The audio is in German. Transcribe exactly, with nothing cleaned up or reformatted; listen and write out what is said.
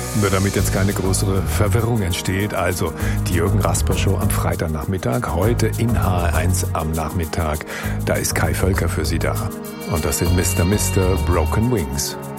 Nur damit jetzt keine größere Verwirrung entsteht, also die Jürgen Rasper Show am Freitagnachmittag, heute in H R eins am Nachmittag, da ist Kai Völker für Sie da. Und das sind Mister Mister Broken Wings.